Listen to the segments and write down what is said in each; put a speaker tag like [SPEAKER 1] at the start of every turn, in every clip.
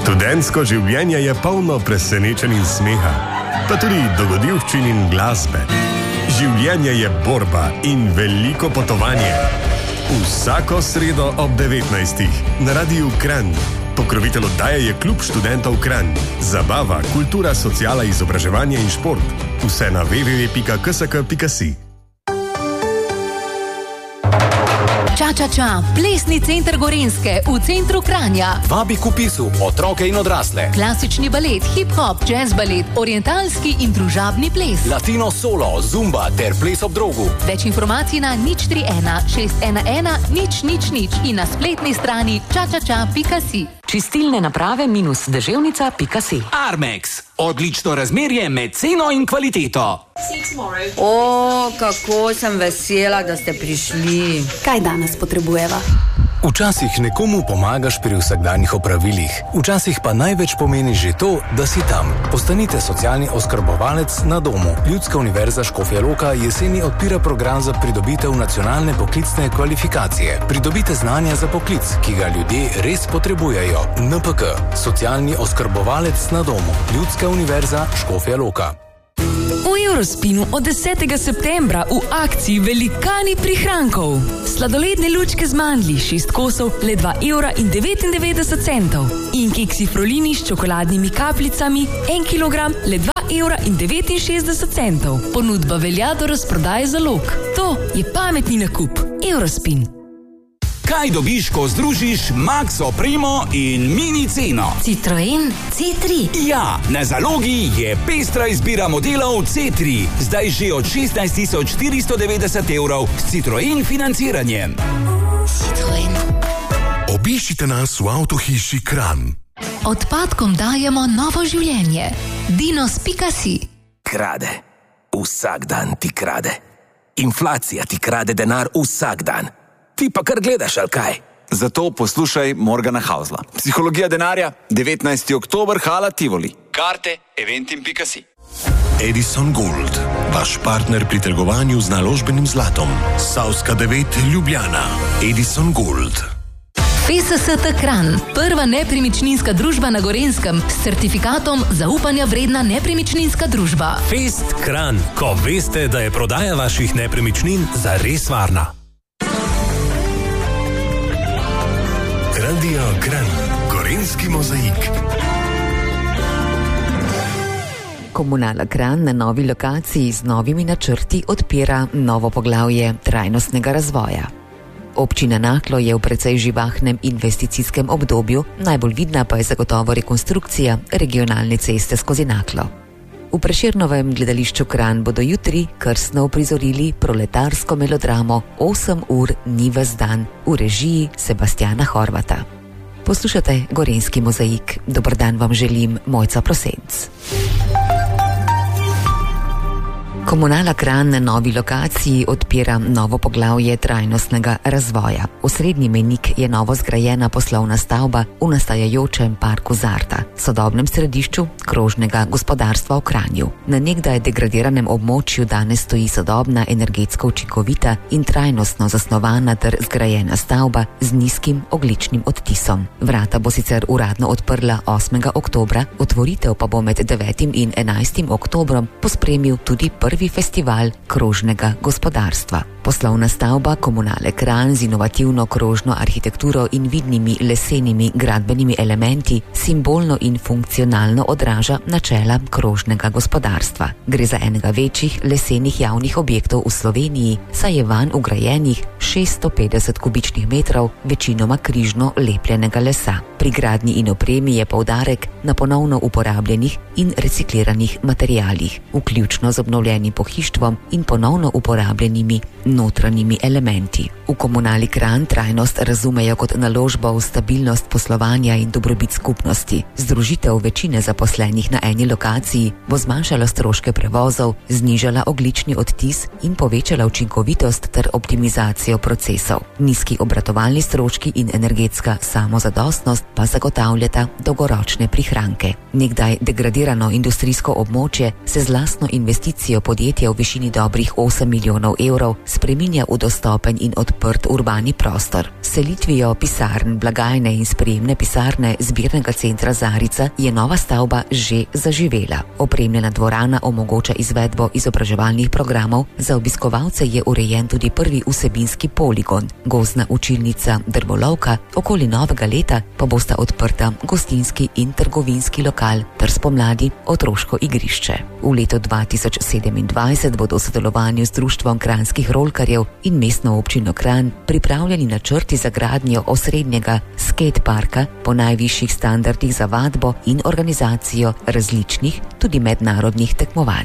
[SPEAKER 1] Študentsko življenje je polno presenečenj in smeha, pa tudi dogodivščin in glasbe. Življenje je borba in veliko potovanje. Vsako sredo ob 19. na Radiu Kranj. Pokrovitelj oddaje je Klub študentov Kranj. Zabava, kultura, sociala, izobraževanje in šport. Vse na www.ksk.si.
[SPEAKER 2] Ča, plesni center Gorenjske v centru Kranja.
[SPEAKER 3] Vabi k vpisu otroke in odrasle.
[SPEAKER 2] Klasični balet, hip-hop, jazz balet, orientalski in družabni ples.
[SPEAKER 3] Latino solo, zumba ter ples ob drogu.
[SPEAKER 2] Več informacij na 031 611 000 in na spletni strani ča.si.
[SPEAKER 4] Čistilne naprave -deževnica.si.
[SPEAKER 5] Armex. Odlično razmerje med ceno in kvaliteto.
[SPEAKER 6] Kako sem vesela, da ste prišli.
[SPEAKER 7] Kaj danes potrebujeva?
[SPEAKER 3] Včasih nekomu pomagaš pri vsakdanjih opravilih, včasih pa največ pomeni že to, da si tam. Postanite socialni oskrbovalec na domu. Ljudska univerza Škofja Loka jeseni odpira program za pridobitev nacionalne poklicne kvalifikacije. Pridobite znanja za poklic, ki ga ljudje res potrebujejo. NPK. Socialni oskrbovalec na domu. Ljudska univerza Škofja Loka.
[SPEAKER 8] V Eurospinu od 10. septembra v akciji Velikani prihrankov. Sladoledne lučke z mandlji 6 kosov le 2,99 €. In keksi Frolini s čokoladnimi kapljicami 1 kilogram le 2,69 €. Ponudba velja do razprodaje zalog. To je pametni nakup. Eurospin.
[SPEAKER 5] Kaj dobiš, ko združiš Max Opremo in mini ceno?
[SPEAKER 7] Citroen C3.
[SPEAKER 5] Ja, na zalogi je pestra izbira modelov C3. Zdaj že od 16.490 € s Citroen financiranjem.
[SPEAKER 7] Citroen.
[SPEAKER 9] Obiščite nas v avtohiši Kranj.
[SPEAKER 2] Odpadkom dajemo novo življenje. Dinos.si.
[SPEAKER 10] Krade. Vsak dan ti krade. Inflacija ti krade denar vsak dan. Ti pa kar gledaš, ali kaj?
[SPEAKER 11] Zato poslušaj Morgana Hausla. Psihologija denarja, 19. oktober, hala Tivoli. Karte eventim.si.
[SPEAKER 9] Edison Gold, vaš partner pri trgovanju z naložbenim zlatom. Savska 9, Ljubljana. Edison Gold.
[SPEAKER 2] FSST Kranj, prva nepremičninska družba na Gorenjskem s certifikatom zaupanja vredna nepremičninska družba.
[SPEAKER 12] Fest Kranj, ko veste, da je prodaja vaših nepremičnin zares varna.
[SPEAKER 9] Radio Kranj, Gorenjski mozaik.
[SPEAKER 4] Komunala Kranj na novi lokaciji z novimi načrti odpira novo poglavje trajnostnega razvoja. Občina Naklo je v precej živahnem investicijskem obdobju, najbolj vidna pa je zagotovo rekonstrukcija regionalne ceste skozi Naklo. V Prešernovem gledališču Kranj bodo jutri krstno uprizorili proletarsko melodramo 8 ur ni ves dan v režiji Sebastiana Horvata. Poslušate Gorenjski mozaik. Dober dan vam želim, Mojca Prosenc. Komunala Kranj na novi lokaciji odpira novo poglavje trajnostnega razvoja. Osrednji mejnik je novo zgrajena poslovna stavba v nastajajočem parku Zarta, sodobnem središču krožnega gospodarstva v Kranju. Na nekdaj degradiranem območju danes stoji sodobna, energetsko učinkovita in trajnostno zasnovana ter zgrajena stavba z nizkim ogljičnim odtisom. Vrata bo sicer uradno odprla 8. oktobra, otvoritev pa bo med 9. in 11. oktobrom pospremil tudi prvi festival krožnega gospodarstva. Poslovna stavba Komunale Kranj z inovativno krožno arhitekturo in vidnimi lesenimi gradbenimi elementi simbolno in funkcionalno odraža načela krožnega gospodarstva. Gre za enega večjih lesenih javnih objektov v Sloveniji, saj je vanj ugrajenih 650 kubičnih metrov večinoma križno lepljenega lesa. Pri gradnji in opremi je poudarek na ponovno uporabljenih in recikliranih materialih, vključno z obnovljenim pohištvom in ponovno uporabljenimi notranjimi elementi. V Komunali Kranj trajnost razumejo kot naložbo v stabilnost poslovanja in dobrobit skupnosti. Združitev večine zaposlenih na eni lokaciji bo zmanjšala stroške prevozov, znižala ogljični odtis in povečala učinkovitost ter optimizacijo procesov. Nizki obratovalni stroški in energetska samozadostnost pa zagotavljata dolgoročne prihranke. Nekdaj degradirano industrijsko območje se z lastno investicijo podjetja v višini dobrih 8 milijonov evrov s spreminja v dostopen in odprt urbani prostor. Selitvijo pisarn, blagajne in sprejemne pisarne zbirnega centra Zarica je nova stavba že zaživela. Opremljena dvorana omogoča izvedbo izobraževalnih programov, za obiskovalce je urejen tudi prvi vsebinski poligon, gozdna učilnica Drvolovka, okoli novega leta pa bosta odprta gostinski in trgovinski lokal ter spomladi otroško igrišče. V letu 2027 bodo v sodelovanju z Društvom kranjskih rolkarjev in mestno občino Kranj pripravljeni načrti za gradnjo osrednjega skateparka po najvišjih standardih za vadbo in organizacijo različnih, tudi mednarodnih tekmovanj.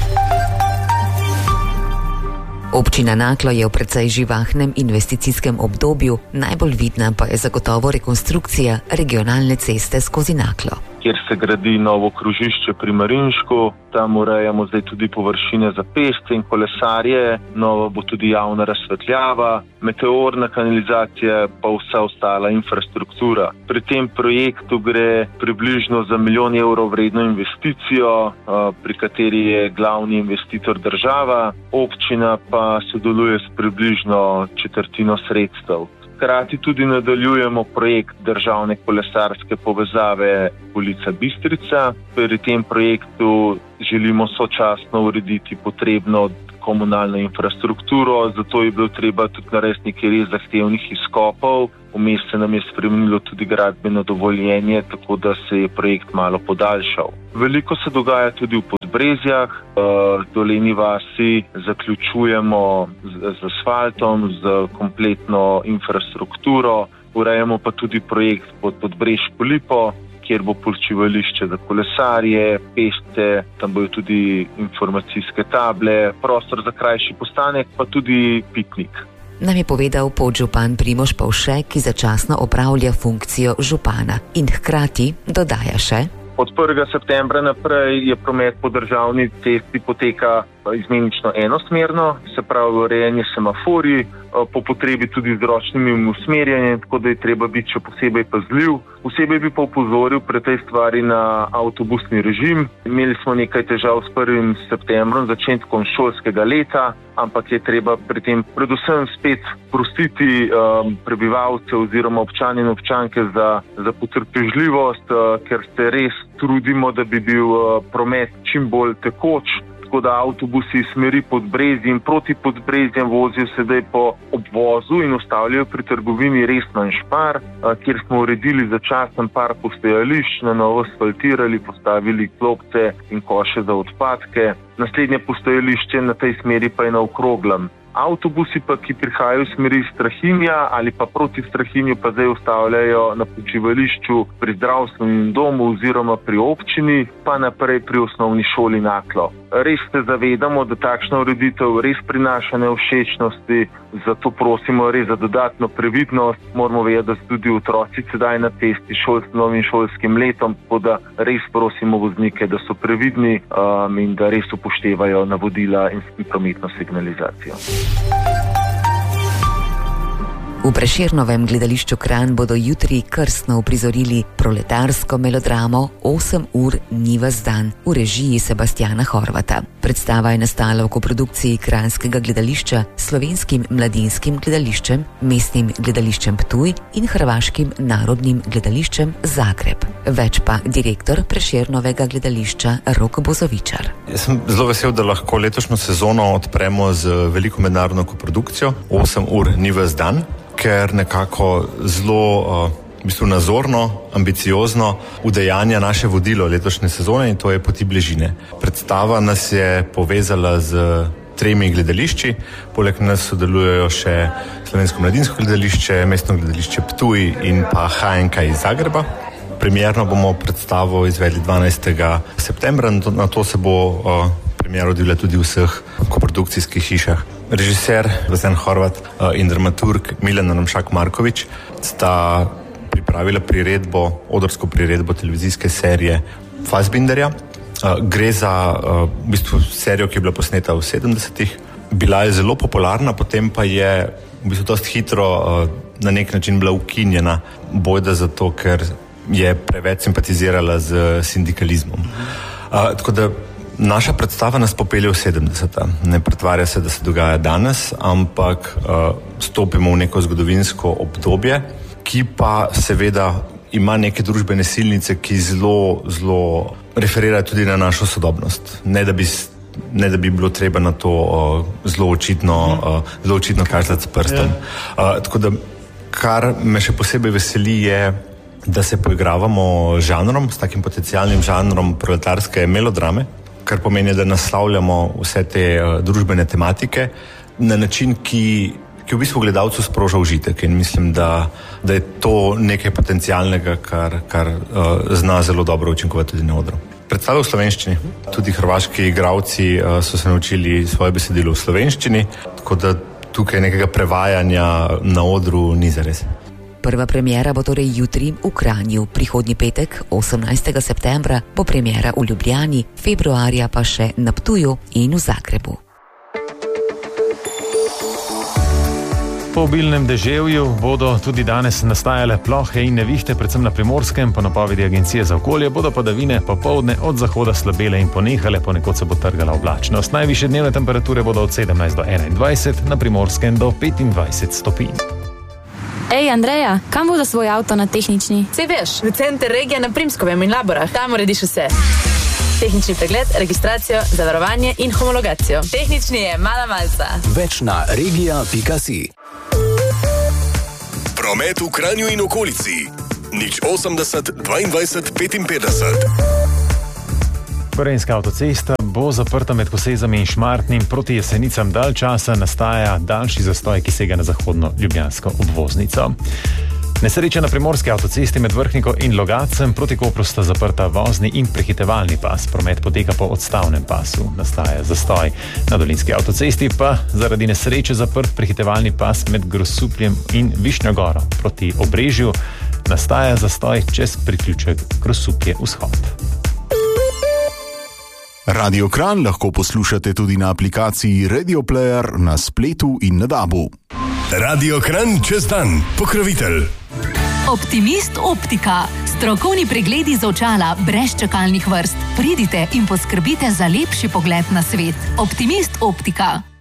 [SPEAKER 4] Občina Naklo je v precej živahnem investicijskem obdobju, najbolj vidna pa je zagotovo rekonstrukcija regionalne ceste skozi Naklo.
[SPEAKER 13] Kjer se gradi novo krožišče pri Marinšku, tam urejamo zdaj tudi površine za pešce in kolesarje, nova bo tudi javna razsvetljava, meteorna kanalizacija pa vsa ostala infrastruktura. Pri tem projektu gre približno za 1 milijon evrov vredno investicijo, pri kateri je glavni investitor država, občina pa sodeluje s približno četrtino sredstev. Hkrati tudi nadaljujemo projekt državne kolesarske povezave Polica Bistrica. Pri tem projektu želimo sočasno urediti potrebno komunalno infrastrukturo, zato je bilo treba tudi narediti nekaj res zahtevnih izkopov. Vmes se nam je spremenilo tudi gradbeno dovoljenje, tako da se je projekt malo podaljšal. Veliko se dogaja tudi v Podbrezjah, v Dolenji vasi zaključujemo z asfaltom, z kompletno infrastrukturo, urejamo pa tudi projekt pod Podbreško lipo, kjer bo počivališče za kolesarje, pešce, tam bojo tudi informacijske table, prostor za krajši postanek, pa tudi piknik.
[SPEAKER 4] Nam je povedal podžupan Primož Pavše, ki začasno opravlja funkcijo župana in hkrati dodaja še:
[SPEAKER 13] Od 1. septembra naprej je promet po državni cesti poteka izmenično enosmerno, se pravi urejanje semaforji, po potrebi tudi z ročnim usmerjanjem, tako da je treba biti še posebej pazljiv. Posebej bi pa opozoril pri tej stvari na avtobusni režim. Imeli smo nekaj težav s 1. septembrom, začetkom šolskega leta, ampak je treba pri tem predvsem spet prostiti prebivalce oziroma občane in občanke za potrpežljivost, ker se res trudimo, da bi bil promet čim bolj tekoč. Tako da avtobusi iz smeri Podbrezje in proti Podbrezjem vozijo sedaj po obvozu in ustavljajo pri trgovini Resno in Špar, kjer smo uredili začasen par postajališč, na novo asfaltirali, postavili klopce in koše za odpadke. Naslednje postajališče na tej smeri pa je na Okroglem. Avtobusi pa, ki prihajajo v smeri Strahinja ali pa proti Strahinju, pa zdaj ustavljajo na počivališču pri zdravstvenem domu oziroma pri občini, pa naprej pri osnovni šoli Naklo. Res se zavedamo, da takšna ureditev res prinaša nevšečnosti, zato prosimo res za dodatno previdnost. Moramo vedeti, da so tudi otroci sedaj na cesti novim šolskim letom, tako da res prosimo voznike, da so previdni in da res upoštevajo navodila in prometno signalizacijo.
[SPEAKER 4] V Prešernovem gledališču Kranj bodo jutri krstno uprizorili proletarsko melodramo 8 ur ni vas dan v režiji Sebastiana Horvata. Predstava je nastala v koprodukciji Kranjskega gledališča s Slovenskim mladinskim gledališčem, Mestnim gledališčem Ptuj in Hrvaškim narodnim gledališčem Zagreb. Več pa direktor Prešernovega gledališča Rok Bozovičar.
[SPEAKER 14] Jaz sem zelo vesel, da lahko letošnjo sezono odpremo z veliko mednarodno koprodukcijo 8 ur ni vas dan, ker nekako zelo nazorno, ambiciozno udejanja naše vodilo letošnje sezone in to je Poti bližine. Predstava nas je povezala z 3 gledališči, poleg nas sodelujejo še Slovensko mladinsko gledališče, Mestno gledališče Ptuj in pa HNK iz Zagreba. Premierno bomo predstavo izvedli 12. septembra, na to se bo premiera odvila tudi v vseh koprodukcijskih hišah. Režiser Sebastian Horvat in dramaturg Milan Ramšak Markovič sta pripravila odrsko priredbo televizijske serije Fassbinderja. Gre za v bistvu serijo, ki je bila posneta v 70-ih. Bila je zelo popularna, potem pa je v bistvu dosti hitro na nek način bila ukinjena, bojda zato, ker je preveč simpatizirala z sindikalizmom. Tako da Naša predstava nas popelje v 70. Ne pretvarja se, da se dogaja danes, ampak stopimo v neko zgodovinsko obdobje, ki pa seveda ima neke družbene silnice, ki zelo referirajo tudi na našo sodobnost. Ne da bi bilo treba na to zelo očitno kazati s prstom. Tako da, kar me še posebej veseli, je, da se poigravamo žanrom, s takim potencialnim žanrom proletarske melodrame, kar pomeni, da naslavljamo vse te družbene tematike na način, ki v bistvu gledalcu sproža užitek, in mislim, da je to nekaj potencialnega, kar zna zelo dobro učinkovati tudi na odru. Predstave v slovenščini. Tudi hrvaški igralci so se naučili svoje besedilo v slovenščini, tako da tukaj nekega prevajanja na odru ni zares.
[SPEAKER 4] Prva premiera bo torej jutri v Kranju, prihodnji petek, 18. septembra, bo premiera v Ljubljani, februarja pa še na Ptuju in v Zagrebu.
[SPEAKER 15] Po obilnem deževju bodo tudi danes nastajale plohe in nevihte, predvsem na Primorskem. Po napovedi Agencije za okolje bodo padavine popoldne od zahoda slabele in ponehale, ponekod se bo trgala oblačnost. Najvišje dnevne temperature bodo od 17 do 21, na Primorskem do 25 stopinj.
[SPEAKER 16] Ej, Andreja, kam bo za svoj avto na tehnični?
[SPEAKER 17] Sej veš, v center regije na Primskovem in Laborah. Tam urediš vse. Tehnični pregled, registracijo, zavarovanje in homologacijo. Tehnični je mala malca.
[SPEAKER 3] Več na regija.si.
[SPEAKER 1] Promet v Kranju in okolici. 080 22 55.
[SPEAKER 15] Gorenjska avtocesta bo zaprta med Kosezami in Šmartnim. Proti Jesenicam dalj časa nastaja daljši zastoj, ki sega na zahodno ljubljansko obvoznico. Nesreča na primorski avtocesti med Vrhniko in Logacem. Proti Kopru sta zaprta vozni in prehitevalni pas. Promet poteka po odstavnem pasu. Nastaja zastoj. Na Dolinski avtocesti pa zaradi nesreče zaprt prehitevalni pas med Grosupljem in Višnjo Goro. Proti Obrežju nastaja zastoj čez priključek Grosuplje vzhod.
[SPEAKER 18] Radio Kranj lahko poslušate tudi na aplikaciji Radio Player na spletu in na DAB-u.
[SPEAKER 1] Radio Kranj čez dan, pokrovitelj.
[SPEAKER 2] Optimist Optika. Strokovni pregledi z očala brez čakalnih vrst. Pridite in poskrbite za lepši pogled na svet. Optimist Optika.